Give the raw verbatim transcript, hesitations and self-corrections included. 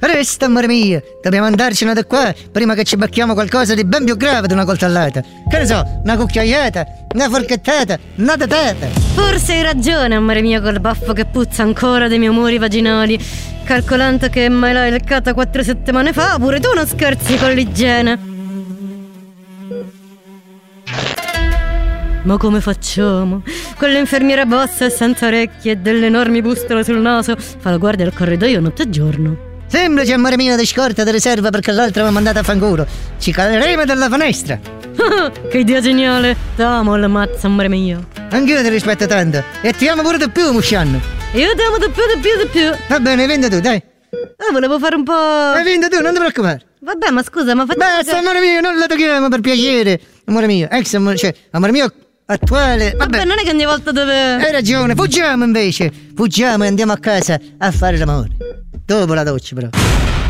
Resta, amore mio, dobbiamo andarcene da qua prima che ci becchiamo qualcosa di ben più grave di una coltellata. Che ne so, una cucchiaiata, una forchettata, una tetata. Forse hai ragione, amore mio, col baffo che puzza ancora dei miei muri vaginali. Calcolando che me l'hai leccata quattro settimane fa, pure tu non scherzi con l'igiene. Ma come facciamo? Quell'infermiera bassa e senza orecchie e delle enormi bustole sul naso fa la guardia al corridoio notte e giorno. Semplice, amore mio, di scorta di riserva perché l'altra mi ha mandato a fanculo. Ci caleremo dalla finestra. Che idea geniale. T'amo alla mazza, amore mio. Anch'io ti rispetto tanto. E ti amo pure di più, Musciano. Io ti amo di più, di più, di più. Va bene, vinto tu, dai. Eh, volevo fare un po'... Hai vinto tu, non ti preoccupare. Vabbè, ma scusa, ma facciamo... Basta, amore mio, non la tocchiamo, per piacere. Amore mio, ex amore, cioè, amore mio attuale. Vabbè, Vabbè, non è che ogni volta dove... hai ragione, fuggiamo invece. Fuggiamo e andiamo a casa a fare l'amore. Dopo la doccia, però.